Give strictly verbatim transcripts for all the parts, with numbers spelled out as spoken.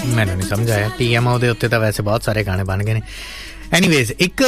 ਮੈਨੂੰ ਨਹੀਂ ਸਮਝ ਆਇਆ। ਟੀ ਐਮ ਓ ਦੇ ਉੱਤੇ ਤਾਂ ਵੈਸੇ ਬਹੁਤ ਸਾਰੇ ਗਾਣੇ ਬਣ ਗਏ ਨੇ। ਐਨੀਵੇਜ਼ ਇੱਕ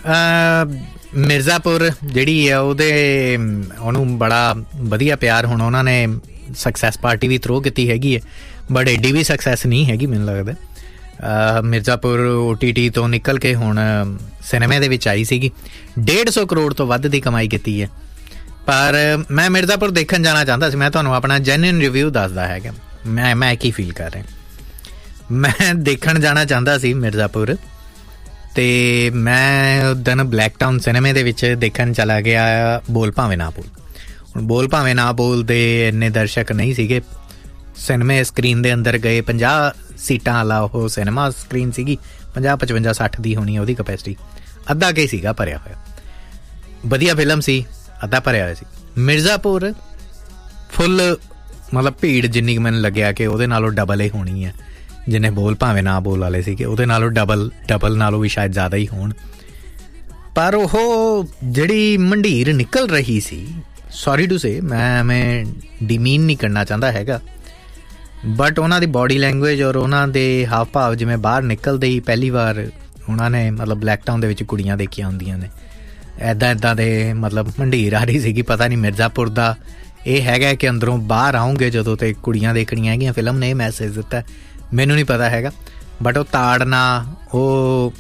ਮਿਰਜ਼ਾਪੁਰ ਜਿਹੜੀ ਆ ਉਹਦੇ ਉਹਨੂੰ ਬੜਾ ਵਧੀਆ ਪਿਆਰ ਹੁਣ ਉਹਨਾਂ ਨੇ ਸਕਸੈਸ ਪਾਰਟੀ ਵੀ ਥਰੋ ਕੀਤੀ ਹੈਗੀ ਹੈ, ਬਟ ਐਡੀ ਵੀ ਸਕਸੈਸ ਨਹੀਂ ਹੈਗੀ ਮੈਨੂੰ ਲੱਗਦਾ। ਮਿਰਜ਼ਾਪੁਰ ਓ ਟੀ ਟੀ ਤੋਂ ਨਿਕਲ ਕੇ ਹੁਣ ਸਿਨੇਮੇ ਦੇ ਵਿੱਚ ਆਈ ਸੀਗੀ, ਡੇਢ ਸੌ ਕਰੋੜ ਤੋਂ ਵੱਧ ਦੀ ਕਮਾਈ ਕੀਤੀ ਹੈ। ਪਰ ਮੈਂ ਮਿਰਜ਼ਾਪੁਰ ਦੇਖਣ ਜਾਣਾ ਚਾਹੁੰਦਾ ਸੀ। ਮੈਂ ਤੁਹਾਨੂੰ ਆਪਣਾ ਜੈਨੂਇਨ ਰਿਵਿਊ ਦੱਸਦਾ ਹੈਗਾ, ਮੈਂ ਮੈਂ ਕੀ ਫੀਲ ਕਰ ਰਿਹਾ। ਮੈਂ ਦੇਖਣ ਜਾਣਾ ਚਾਹੁੰਦਾ ਸੀ ਮਿਰਜ਼ਾਪੁਰ, ਅਤੇ ਮੈਂ ਉਸ ਦਿਨ ਬਲੈਕ ਟਾਊਨ ਸਿਨੇਮੇ ਦੇ ਵਿੱਚ ਦੇਖਣ ਚਲਾ ਗਿਆ ਬੋਲ ਭਾਵੇਂ ਨਾ ਬੋਲ। ਹੁਣ ਬੋਲ ਭਾਵੇਂ ਨਾ ਬੋਲ ਦੇ ਇੰਨੇ ਦਰਸ਼ਕ ਨਹੀਂ ਸੀਗੇ। ਸਿਨੇਮੇ ਸਕਰੀਨ ਦੇ ਅੰਦਰ ਗਏ, ਪੰਜਾਹ ਸੀਟਾਂ ਵਾਲਾ ਉਹ ਸਿਨੇਮਾ ਸਕਰੀਨ ਸੀਗੀ, ਪੰਜਾਹ ਪਚਵੰਜਾ ਸੱਠ ਦੀ ਹੋਣੀ ਉਹਦੀ ਕਪੈਸਿਟੀ, ਅੱਧਾ ਕੇ ਸੀਗਾ ਭਰਿਆ ਹੋਇਆ। ਵਧੀਆ ਫਿਲਮ ਸੀ, ਅੱਧਾ ਭਰਿਆ ਹੋਇਆ ਸੀ। ਮਿਰਜ਼ਾਪੁਰ ਫੁੱਲ ਮਤਲਬ ਭੀੜ ਜਿੰਨੀ ਕੁ ਮੈਨੂੰ ਲੱਗਿਆ ਕਿ ਉਹਦੇ ਨਾਲੋਂ ਡਬਲ ਹੀ ਹੋਣੀ ਹੈ। ਜਿੰਨੇ ਬੋਲ ਭਾਵੇਂ ਨਾ ਬੋਲ ਵਾਲੇ ਸੀਗੇ ਉਹਦੇ ਨਾਲੋਂ ਡਬਲ ਡਬਲ ਨਾਲੋਂ ਵੀ ਸ਼ਾਇਦ ਜ਼ਿਆਦਾ ਹੀ ਹੋਣ। ਪਰ ਉਹ ਜਿਹੜੀ ਮੰਡੀਰ ਨਿਕਲ ਰਹੀ ਸੀ, ਸੌਰੀ ਟੂ ਸੇ, ਮੈਂ ਮੈਂ ਡਿਮੀਨ ਨਹੀਂ ਕਰਨਾ ਚਾਹੁੰਦਾ ਹੈਗਾ, ਬਟ ਉਹਨਾਂ ਦੀ ਬੋਡੀ ਲੈਂਗੁਏਜ ਔਰ ਉਹਨਾਂ ਦੇ ਹਾਵ ਭਾਵ, ਜਿਵੇਂ ਬਾਹਰ ਨਿਕਲਦੇ ਹੀ ਪਹਿਲੀ ਵਾਰ ਉਹਨਾਂ ਨੇ ਮਤਲਬ ਬਲੈਕ ਟਾਊਨ ਦੇ ਵਿੱਚ ਕੁੜੀਆਂ ਦੇਖੀਆਂ ਹੁੰਦੀਆਂ ਨੇ, ਇੱਦਾਂ ਇੱਦਾਂ ਦੇ ਮਤਲਬ ਮੰਡੀਰ ਆ ਰਹੀ ਸੀਗੀ। ਪਤਾ ਨਹੀਂ ਮਿਰਜ਼ਾਪੁਰ ਦਾ ਇਹ ਹੈਗਾ ਕਿ ਅੰਦਰੋਂ ਬਾਹਰ ਆਉਂਗੇ ਜਦੋਂ ਤੇ ਕੁੜੀਆਂ ਦੇਖਣੀਆਂ ਹੈਗੀਆਂ, ਫਿਲਮ ਨੇ ਇਹ ਮੈਸੇਜ ਦਿੱਤਾ, ਮੈਨੂੰ ਨਹੀਂ ਪਤਾ ਹੈਗਾ। ਬਟ ਉਹ ਤਾੜਨਾ, ਉਹ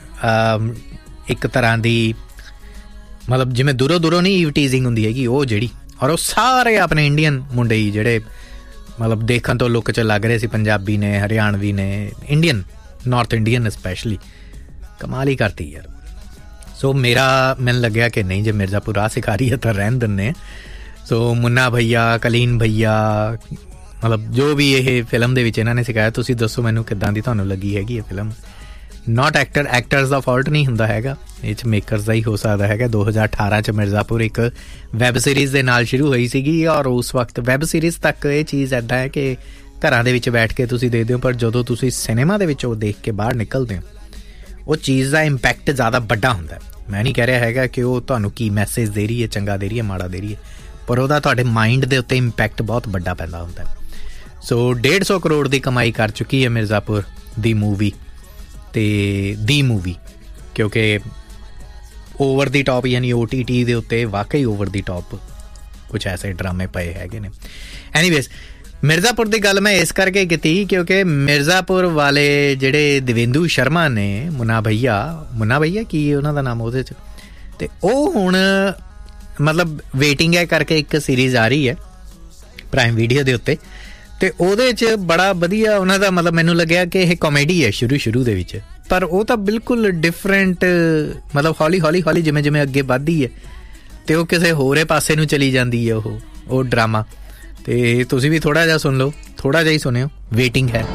ਇੱਕ ਤਰ੍ਹਾਂ ਦੀ ਮਤਲਬ ਜਿਵੇਂ ਦੂਰੋਂ ਦੂਰੋਂ ਨਹੀਂ ਈਵ ਟੀਜ਼ਿੰਗ ਹੁੰਦੀ ਹੈਗੀ ਉਹ ਜਿਹੜੀ, ਔਰ ਉਹ ਸਾਰੇ ਆਪਣੇ ਇੰਡੀਅਨ ਮੁੰਡੇ ਹੀ ਜਿਹੜੇ ਮਤਲਬ ਦੇਖਣ ਤੋਂ ਲੁੱਕ 'ਚ ਲੱਗ ਰਹੇ ਸੀ, ਪੰਜਾਬੀ ਨੇ, ਹਰਿਆਣਵੀ ਨੇ, ਇੰਡੀਅਨ, ਨਾਰਥ ਇੰਡੀਅਨ ਸਪੈਸ਼ਲੀ, ਕਮਾਲ ਹੀ ਕਰਤੀ ਯਾਰ। ਸੋ ਮੇਰਾ ਮੈਨੂੰ ਲੱਗਿਆ ਕਿ ਨਹੀਂ, ਜੇ ਮਿਰਜ਼ਾਪੁਰ ਆ ਸਿਖਾਰੀ ਹੈ ਤਾਂ ਰਹਿਣ ਦਿੰਦੇ। ਸੋ ਮੁੰਨਾ ਭਈਆ, ਕਲੀਨ ਭਈਆ, ਮਤਲਬ ਜੋ ਵੀ ਇਹ ਫਿਲਮ ਦੇ ਵਿੱਚ ਇਹਨਾਂ ਨੇ ਸਿਖਾਇਆ, ਤੁਸੀਂ ਦੱਸੋ ਮੈਨੂੰ ਕਿੱਦਾਂ ਦੀ ਤੁਹਾਨੂੰ ਲੱਗੀ ਹੈਗੀ ਇਹ ਫਿਲਮ। ਨਾਟ ਐਕਟਰ ਐਕਟਰਸ ਦਾ ਫਾਲਟ ਨਹੀਂ ਹੁੰਦਾ ਹੈਗਾ, ਇਹ 'ਚ ਮੇਕਰਸ ਦਾ ਹੀ ਹੋ ਸਕਦਾ ਹੈਗਾ। ਦੋ ਹਜ਼ਾਰ ਅਠਾਰਾਂ 'ਚ ਮਿਰਜ਼ਾਪੁਰ ਇੱਕ ਵੈਬ ਸੀਰੀਜ਼ ਦੇ ਨਾਲ ਸ਼ੁਰੂ ਹੋਈ ਸੀਗੀ, ਔਰ ਉਸ ਵਕਤ ਵੈਬ ਸੀਰੀਜ਼ ਤੱਕ ਇਹ ਚੀਜ਼ ਇੱਦਾਂ ਹੈ ਕਿ ਘਰਾਂ ਦੇ ਵਿੱਚ ਬੈਠ ਕੇ ਤੁਸੀਂ ਦੇਖਦੇ ਹੋ, ਪਰ ਜਦੋਂ ਤੁਸੀਂ ਸਿਨੇਮਾ ਦੇ ਵਿੱਚ ਉਹ ਦੇਖ ਕੇ ਬਾਹਰ ਨਿਕਲਦੇ ਹੋ, ਉਹ ਚੀਜ਼ ਦਾ ਇੰਪੈਕਟ ਜ਼ਿਆਦਾ ਵੱਡਾ ਹੁੰਦਾ। ਮੈਂ ਨਹੀਂ ਕਹਿ ਰਿਹਾ ਹੈਗਾ ਕਿ ਉਹ ਤੁਹਾਨੂੰ ਕੀ ਮੈਸੇਜ ਦੇ ਰਹੀ ਹੈ, ਚੰਗਾ ਦੇ ਰਹੀ ਹੈ, ਮਾੜਾ ਦੇ ਰਹੀ ਹੈ, ਪਰ ਉਹਦਾ ਤੁਹਾਡੇ ਮਾਈਂਡ ਦੇ ਉੱਤੇ ਇੰਪੈਕਟ ਬਹੁਤ ਵੱਡਾ ਪੈਂਦਾ ਹੁੰਦਾ। ਸੋ ਡੇਢ ਸੌ ਕਰੋੜ ਦੀ ਕਮਾਈ ਕਰ ਚੁੱਕੀ ਹੈ ਮਿਰਜ਼ਾਪੁਰ ਦੀ ਮੂਵੀ, ਅਤੇ ਦੀ ਮੂਵੀ, ਕਿਉਂਕਿ ਓਵਰ ਦੀ ਟੋਪ ਯਾਨੀ ਓ ਟੀ ਟੀ ਦੇ ਉੱਤੇ ਵਾਕਈ ਓਵਰ ਦੀ ਟੋਪ ਕੁਛ ਐਸੇ ਡਰਾਮੇ ਪਏ ਹੈਗੇ ਨੇ। ਐਨੀਵੇਜ਼ ਮਿਰਜ਼ਾਪੁਰ ਦੀ ਗੱਲ ਮੈਂ ਇਸ ਕਰਕੇ ਕੀਤੀ ਕਿਉਂਕਿ ਮਿਰਜ਼ਾਪੁਰ ਵਾਲੇ ਜਿਹੜੇ ਦੇਵੇਂਦੂ ਸ਼ਰਮਾ ਨੇ, ਮੁੰਨਾ ਭਈਆ, ਮੁੰਨਾ ਭਈਆ ਕੀ ਉਹਨਾਂ ਦਾ ਨਾਮ ਉਹਦੇ 'ਚ, ਅਤੇ ਉਹ ਹੁਣ ਮਤਲਬ ਵੇਟਿੰਗ ਹੈ ਕਰਕੇ ਇੱਕ ਸੀਰੀਜ਼ ਆ ਰਹੀ ਹੈ ਪ੍ਰਾਈਮ ਵੀਡੀਓ ਦੇ ਉੱਤੇ, ਅਤੇ ਉਹਦੇ 'ਚ ਬੜਾ ਵਧੀਆ ਉਹਨਾਂ ਦਾ ਮਤਲਬ ਮੈਨੂੰ ਲੱਗਿਆ ਕਿ ਇਹ ਕਾਮੇਡੀ ਹੈ ਸ਼ੁਰੂ ਸ਼ੁਰੂ ਦੇ ਵਿੱਚ, ਪਰ ਉਹ ਤਾਂ ਬਿਲਕੁਲ ਡਿਫਰੈਂਟ, ਮਤਲਬ ਹੌਲੀ ਹੌਲੀ ਹੌਲੀ ਜਿਵੇਂ ਜਿਵੇਂ ਅੱਗੇ ਵੱਧਦੀ ਹੈ ਅਤੇ ਉਹ ਕਿਸੇ ਹੋਰੇ ਪਾਸੇ ਨੂੰ ਚਲੀ ਜਾਂਦੀ ਹੈ ਉਹ ਉਹ ਡਰਾਮਾ। ਅਤੇ ਤੁਸੀਂ ਵੀ ਥੋੜ੍ਹਾ ਜਿਹਾ ਸੁਣ ਲਓ, ਥੋੜ੍ਹਾ ਜਿਹਾ ਹੀ ਸੁਣਿਓ, ਵੇਟਿੰਗ ਹੈ।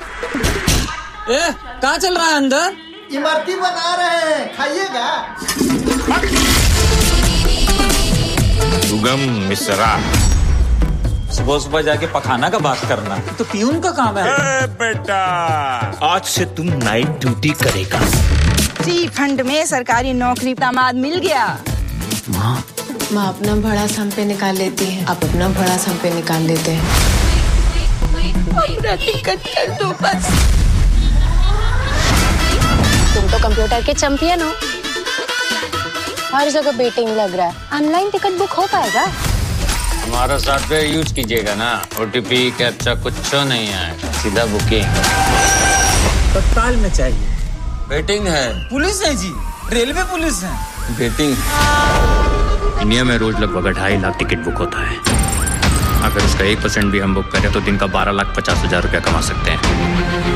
कहाँ चल रहा है अंदर? इमरती बना रहे हैं, खाइएगा। सुगम मिश्रा, सुबह सुबह जाके पखाना का बात करना तो पियून का काम है। ए बेटा, आज से तुम नाइट ड्यूटी करेगा। जी फंड में सरकारी नौकरी दामाद मिल गया। माँ माँ अपना भड़ा हम पे निकाल लेती है, आप अपना भड़ा हम पे निकाल लेते हैं। अपना टिकट कर दो बस। तुम तो कंप्यूटर के चैंपियन हो, हर जगह बेटिंग लग रहा है, ऑनलाइन टिकट बुक हो पाएगा? हमारा सॉफ्टवेयर यूज कीजिएगा ना, ओटीपी कैप्चा कुछ नहीं आएगा, सीधा बुकिंग। तत्काल में चाहिए। वेटिंग है। पुलिस है जी, रेलवे पुलिस है। वेटिंग। इंडिया में रोज लगभग ढाई लाख टिकट बुक होता है, अगर उसका एक परसेंट भी हम बुक करें तो दिन का बारह लाख पचास हजार रुपया कमा सकते हैं।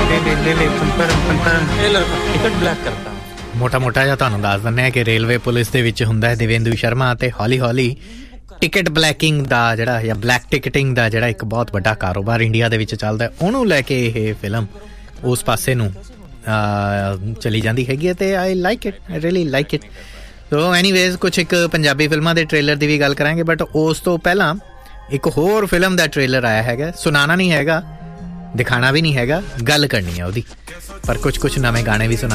टिकट ब्लैक करता ਮੋਟਾ ਮੋਟਾ ਜਿਹਾ ਤੁਹਾਨੂੰ ਦੱਸ ਦਿੰਦੇ ਹਾਂ ਕਿ ਰੇਲਵੇ ਪੁਲਿਸ ਦੇ ਵਿੱਚ ਹੁੰਦਾ ਹੈ ਦੇਵੇਂਦੂ ਸ਼ਰਮਾ, ਅਤੇ ਹੌਲੀ ਹੌਲੀ ਟਿਕਟ ਬਲੈਕਿੰਗ ਦਾ ਜਿਹੜਾ ਜਾਂ ਬਲੈਕ ਟਿਕਟਿੰਗ ਦਾ ਜਿਹੜਾ ਇੱਕ ਬਹੁਤ ਵੱਡਾ ਕਾਰੋਬਾਰ ਇੰਡੀਆ ਦੇ ਵਿੱਚ ਚੱਲਦਾ, ਉਹਨੂੰ ਲੈ ਕੇ ਇਹ ਫਿਲਮ ਉਸ ਪਾਸੇ ਨੂੰ ਚਲੀ ਜਾਂਦੀ ਹੈਗੀ ਹੈ, ਅਤੇ I like it, I really like it. So anyways ਕੁਛ ਇੱਕ ਪੰਜਾਬੀ ਫਿਲਮਾਂ ਦੇ ਟ੍ਰੇਲਰ ਦੀ ਵੀ ਗੱਲ ਕਰਾਂਗੇ, ਬਟ ਉਸ ਤੋਂ ਪਹਿਲਾਂ ਇੱਕ ਹੋਰ ਫਿਲਮ ਦਾ ਟ੍ਰੇਲਰ ਆਇਆ ਹੈਗਾ। ਸੁਣਾਉਣਾ ਨਹੀਂ ਹੈਗਾ, ਦਿਖਾਣਾ ਵੀ ਨਹੀਂ ਹੈਗਾ, ਗੱਲ ਕਰਨੀ ਹੈ ਉਹਦੀ, ਪਰ ਕੁਛ ਕੁਛ ਨਵੇਂ ਗਾਣੇ ਵੀ ਸੁਣਾ